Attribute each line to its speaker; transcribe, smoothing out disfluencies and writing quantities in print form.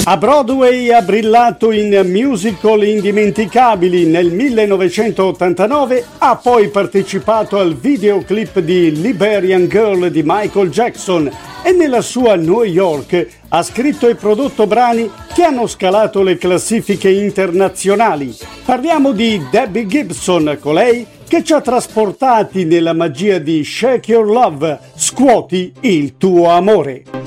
Speaker 1: A Broadway ha brillato in musical indimenticabili. Nel 1989 ha poi partecipato al videoclip di Liberian Girl di Michael Jackson e nella sua New York ha scritto e prodotto brani che hanno scalato le classifiche internazionali. Parliamo di Debbie Gibson, colei che ci ha trasportati nella magia di Shake Your Love, scuoti il tuo amore.